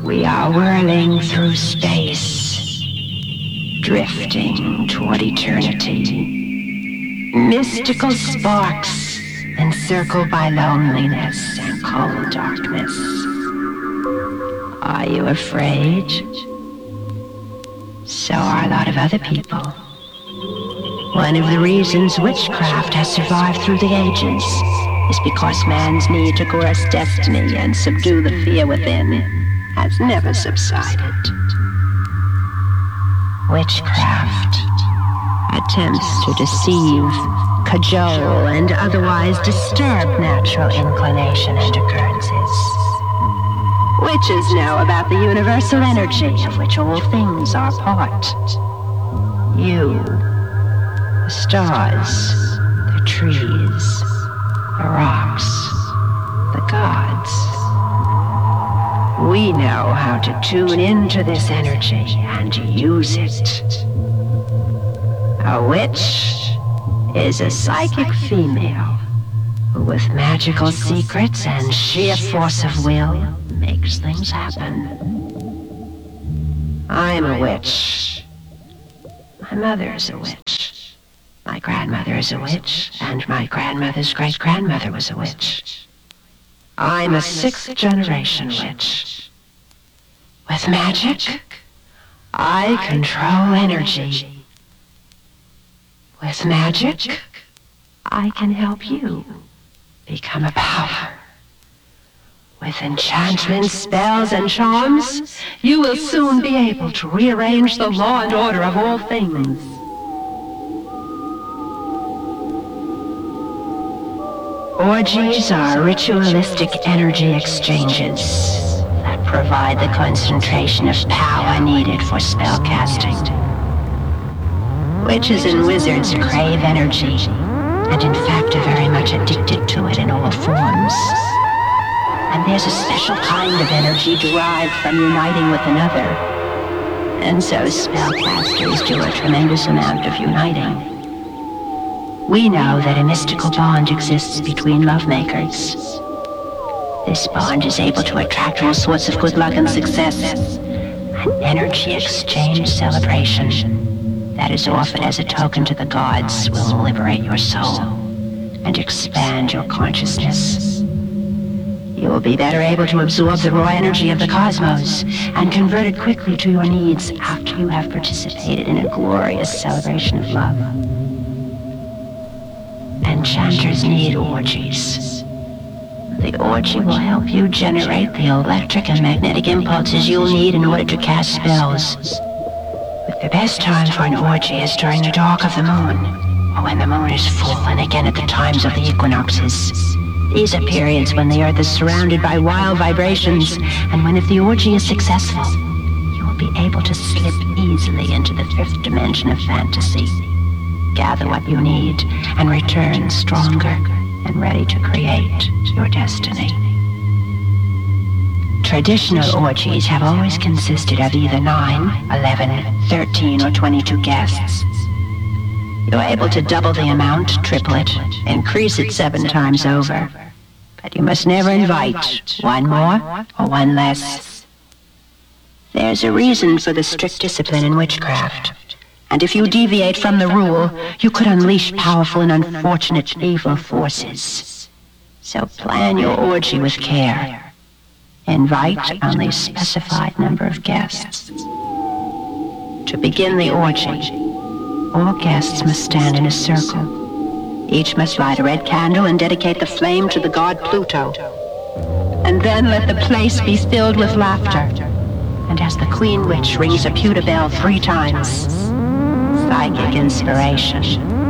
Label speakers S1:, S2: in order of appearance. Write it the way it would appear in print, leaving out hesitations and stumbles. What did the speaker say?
S1: We are whirling through space, drifting toward eternity. Mystical sparks encircled by loneliness and cold darkness. Are you afraid? So are a lot of other people. One of the reasons witchcraft has survived through the ages is because man's need to grasp destiny and subdue the fear within has never subsided. Witchcraft attempts to deceive, cajole, and otherwise disturb natural inclination and occurrences. Witches know about the universal energy of which all things are part. You, the stars, the trees, the rocks, the gods. We know how to tune into this energy and use it. A witch is a psychic female who, with magical secrets and sheer force of will, makes things happen. I'm a witch. My mother is a witch. My grandmother is a witch, and my grandmother's great-grandmother was a witch. I'm a sixth-generation witch. With magic, I control energy. With magic, I can help you become a power. With enchantments, spells, and charms, you will soon be able to rearrange the law and order of all things. Orgies are ritualistic energy exchanges that provide the concentration of power needed for spell casting. Witches and wizards crave energy, and in fact are very much addicted to it in all forms. And there's a special kind of energy derived from uniting with another. And so spellcasters do a tremendous amount of uniting. We know that a mystical bond exists between lovemakers. This bond is able to attract all sorts of good luck and success. An energy exchange celebration that is offered as a token to the gods will liberate your soul and expand your consciousness. You will be better able to absorb the raw energy of the cosmos and convert it quickly to your needs after you have participated in a glorious celebration of love. Enchanters need orgies. The orgy will help you generate the electric and magnetic impulses you'll need in order to cast spells. But the best time for an orgy is during the dark of the moon, or when the moon is full, and again at the times of the equinoxes. These are periods when the earth is surrounded by wild vibrations, and when, if the orgy is successful, you will be able to slip easily into the fifth dimension of fantasy, gather what you need, and return stronger and ready to create your destiny. Traditional orgies have always consisted of either 9, 11, 13, or 22 guests. You're able to double the amount, triple it, increase it 7 times over. But you must never invite one more or one less. There's a reason for the strict discipline in witchcraft. And if you deviate from the rule, you could unleash powerful and unfortunate evil forces. So plan your orgy with care. Invite only a specified number of guests. To begin the orgy, all guests must stand in a circle. Each must light a red candle and dedicate the flame to the god Pluto. And then let the place be filled with laughter. And as the Queen Witch rings a pewter bell 3 times, psychic inspiration